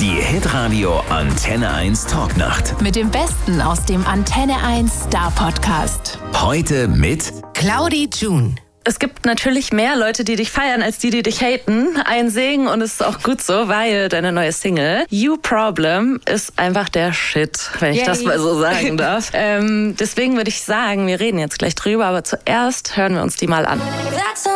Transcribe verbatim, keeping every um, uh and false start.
Die Hitradio Antenne eins Talknacht. Mit dem Besten aus dem Antenne eins Star Podcast. Heute mit Claudi June. Es gibt natürlich mehr Leute, die dich feiern, als die, die dich haten. Ein Segen, und es ist auch gut so, weil deine neue Single You Problem ist einfach der Shit, wenn ich Yay. das mal so sagen darf. ähm, deswegen würde ich sagen, wir reden jetzt gleich drüber, aber zuerst hören wir uns die mal an.